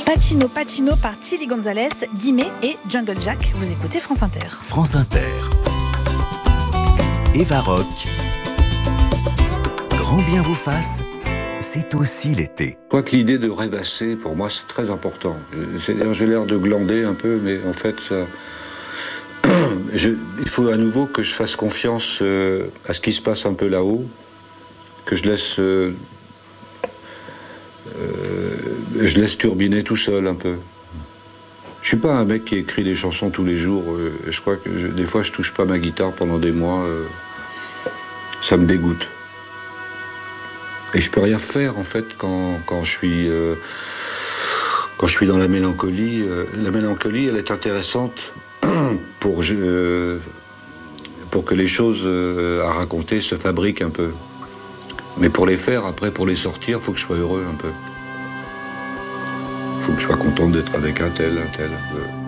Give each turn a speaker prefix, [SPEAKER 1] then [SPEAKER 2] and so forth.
[SPEAKER 1] Pacino Pacino par Chili Gonzalez, Dime et Jungle Jack. Vous écoutez France Inter.
[SPEAKER 2] France Inter. Eva Rock. Grand bien vous fasse, c'est aussi l'été.
[SPEAKER 3] Je crois que l'idée de rêvasser, pour moi, c'est très important. J'ai l'air de glander un peu, mais en fait, ça... il faut à nouveau que je fasse confiance à ce qui se passe un peu là-haut, que je laisse turbiner tout seul un peu. Je suis pas un mec qui écrit des chansons tous les jours. Je crois que des fois je touche pas ma guitare pendant des mois. Ça me dégoûte. Et je peux rien faire en fait quand je suis dans la mélancolie. La mélancolie, elle est intéressante pour que les choses à raconter se fabriquent un peu. Mais pour les faire, après, pour les sortir, il faut que je sois heureux un peu. Il faut que je sois content d'être avec un tel.